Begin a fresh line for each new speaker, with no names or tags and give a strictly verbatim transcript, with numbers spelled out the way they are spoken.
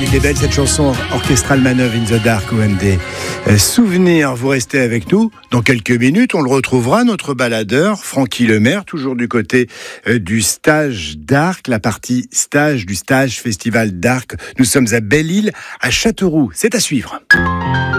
il est belle cette chanson orchestrale Manœuvre in the Dark, O M D. Euh, souvenir, vous restez avec nous. Dans quelques minutes, on le retrouvera, notre baladeur, Francky Lemaire, toujours du côté euh, du stage d'Arc, la partie stage du stage Festival d'Arc. Nous sommes à Belle-Île, à Châteauroux. C'est à suivre.